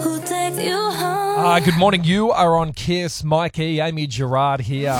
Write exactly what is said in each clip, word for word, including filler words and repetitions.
Uh, good morning. You are on Kiss. Mikey, Amy Gerard here.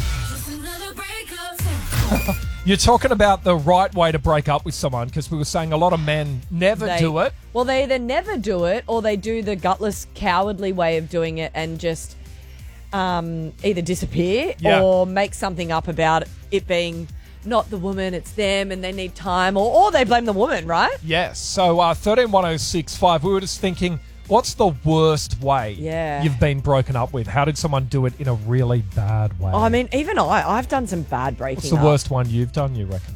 You're talking about the right way to break up with someone because we were saying a lot of men never They- do it. Well, they either never do it or they do the gutless, cowardly way of doing it and just um, either disappear Yeah. or make something up about it being not the woman, it's them and they need time, or, or they blame the woman, right? Yes. So uh, thirteen one oh six five, we were just thinking, what's the worst way Yeah. you've been broken up with? How did someone do it in a really bad way? Oh, I mean, even I, I've done some bad breaking what's the up. worst one you've done, you reckon?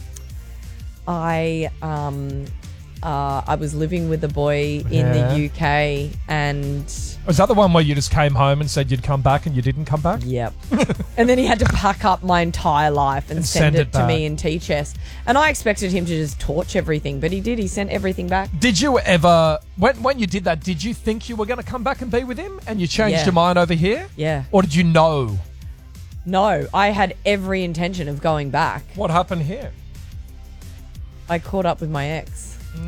I um, uh, I was living with a boy in Yeah. the U K and... Was that the one where you just came home and said you'd come back and you didn't come back? Yep. And then he had to pack up my entire life and, And send, send it, it to back. me in T-chest. And I expected him to just torch everything, but he did. He sent everything back. Did you ever, when when you did that, did you think you were going to come back and be with him and you changed Yeah. your mind over here? Yeah. Or did you know? No, I had every intention of going back. What happened here? I caught up with my ex.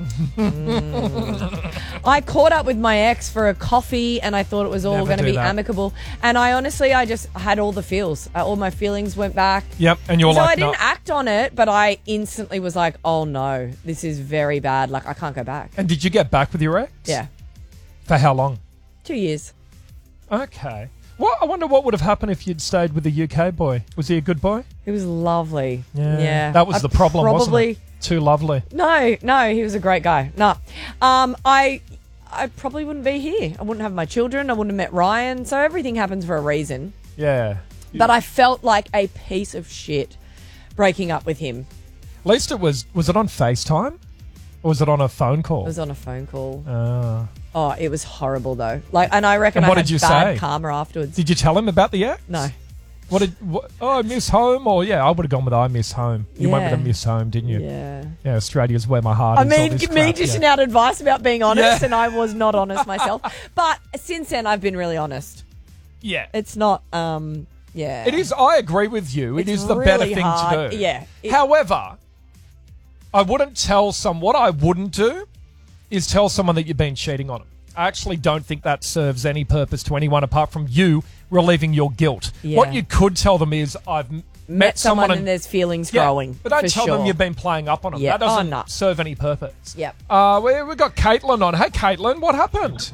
Mm. I caught up with my ex for a coffee and I thought it was all Never going to do be that. amicable. And I honestly, I just had all the feels. Uh, all my feelings went back. Yep, and you're So like, I didn't no. act on it, but I instantly was like, oh no, this is very bad. Like, I can't go back. And did you get back with your ex? Yeah. For how long? Two years. Okay. Well, I wonder what would have happened if you'd stayed with the U K boy. Was he a good boy? It was lovely. Yeah. That was I the problem, probably, wasn't it? Too lovely. No, no, he was a great guy. No. Um, I I probably wouldn't be here. I wouldn't have my children. I wouldn't have met Ryan. So everything happens for a reason. Yeah. But I felt like a piece of shit breaking up with him. At least it was, was it on FaceTime? Or was it on a phone call? It was on a phone call. Ah. Oh, it was horrible though. Like, and I reckon And I what had did you bad say? karma afterwards. Did you tell him about the ex? No. What did, what, oh, I miss home? Or, yeah, I would have gone with I miss home. You went with Yeah. a miss home, didn't you? Yeah. Yeah, Australia's where my heart I is. all mean, this me crap, dishing yeah. out advice about being honest, Yeah. and I was not honest myself. But since then, I've been really honest. Yeah. It's not, um, yeah. It is, I agree with you. It It's is the better really thing hard. to do. Yeah. It- However, I wouldn't tell some, what I wouldn't do is tell someone that you've been cheating on them. I actually don't think that serves any purpose to anyone apart from you relieving your guilt. Yeah. What you could tell them is, I've m- met, Met someone, someone and there's feelings yeah, growing. but don't for tell sure. them you've been playing up on them. Yeah. That doesn't Oh, no. serve any purpose. Yep. Uh, we, we've got Caitlin on. Hey, Caitlin, what happened?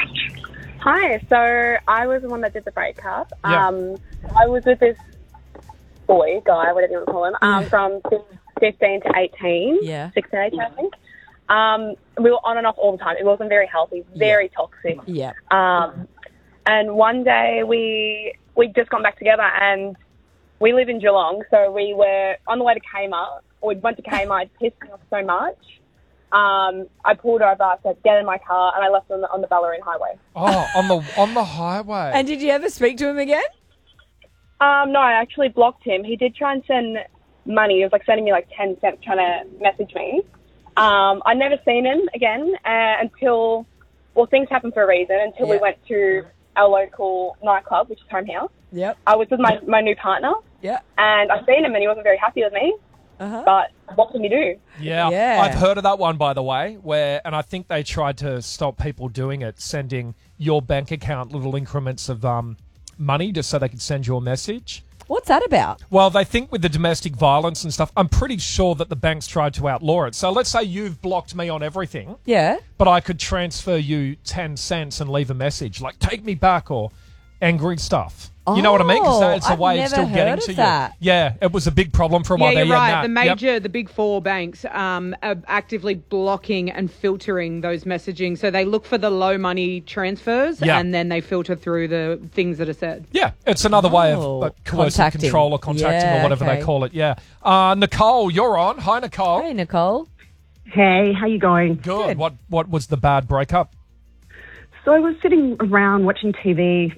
Hi, so I was the one that did the breakup. Yeah. Um, I was with this boy, guy, whatever you want to call him, um, from fifteen to eighteen. Yeah. sixteen, eighteen, I think. Um, we were on and off all the time. It wasn't very healthy, very toxic. Yeah. Um, and one day we we just got back together, and we live in Geelong, so we were on the way to Kmart. We went to Kmart. It pissed me off so much. Um, I pulled over. I said, "Get in my car," and I left on the on the Bellarine Highway. Oh, on the on the highway. And did you ever speak to him again? Um, no, I actually blocked him. He did try and send money. He was like sending me like ten cents, trying to message me. Um, I never seen him again uh, until, well, things happen for a reason. Until we Yeah. went to our local nightclub, which is Home House. Yep. I was with my my new partner, Yeah. and I seen him, and he wasn't very happy with me. Uh-huh. But what can you do? Yeah, Yeah. I've heard of that one, by the way, where, and I think they tried to stop people doing it, sending your bank account little increments of um, money just so they could send you a message. What's that about? Well, they think with the domestic violence and stuff, I'm pretty sure that the banks tried to outlaw it. So let's say you've blocked me on everything, Yeah. but I could transfer you ten cents and leave a message like, take me back, or angry stuff. You know what I mean? Because Oh, it's a I've way of never still heard getting of to that. you. Yeah, it was a big problem for a Yeah, while you're there. right. Nat. The Yep. major, the big four banks um, are actively blocking and filtering those messaging. So they look for the low money transfers Yeah. and then they filter through the things that are said. Yeah, it's another way of Oh, like, coercive contacting. control or contacting Yeah, or whatever okay. they call it. Yeah. Uh, Nicole, you're on. Hi, Nicole. Hey, Nicole. Hey, how you going? Good. Good. What What was the bad breakup? So I was sitting around watching T V